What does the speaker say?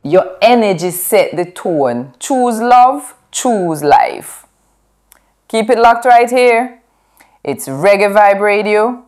Your energy set the tone. Choose love, choose life. Keep it locked right here. It's Reggae Vibe Radio.